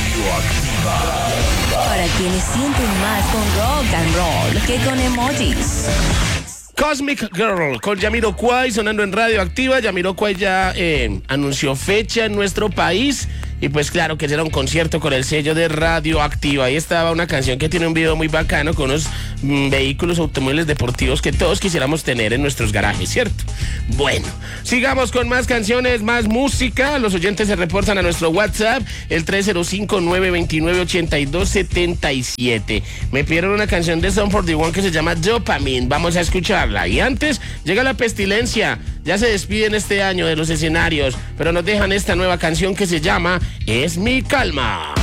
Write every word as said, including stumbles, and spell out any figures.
Para quienes sienten más con rock and roll que con emojis. Cosmic Girl con Jamiroquai sonando en Radioactiva. Jamiroquai ya eh, anunció fecha en nuestro país. Y pues claro que será un concierto con el sello de Radioactiva. Ahí estaba una canción que tiene un video muy bacano con unos mm, vehículos automóviles deportivos que todos quisiéramos tener en nuestros garajes, ¿cierto? Bueno, sigamos con más canciones, más música. Los oyentes se reportan a nuestro WhatsApp, el tres cero cinco, nueve dos nueve, ocho dos siete siete. Me pidieron una canción de Sum cuarenta y uno que se llama Dopamine. Vamos a escucharla. Y antes llega La Pestilencia. Ya se despiden este año de los escenarios, pero nos dejan esta nueva canción que se llama Es mi calma.